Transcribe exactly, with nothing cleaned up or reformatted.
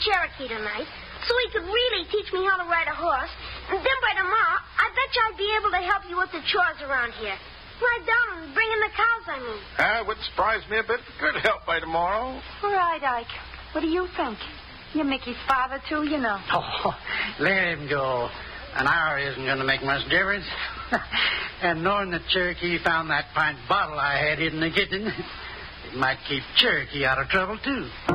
Cherokee tonight so he could really teach me how to ride a horse. And then by tomorrow, I bet you I'd be able to help you with the chores around here. Ride down and bring in the cows, I mean. Uh, it wouldn't surprise me a bit. Good help by tomorrow. All right, Ike. What do you think? You're Mickey's father, too, you know. Oh, let him go. An hour isn't going to make much difference. And knowing that Cherokee found that pint bottle I had hidden in the kitchen, it might keep Cherokee out of trouble, too.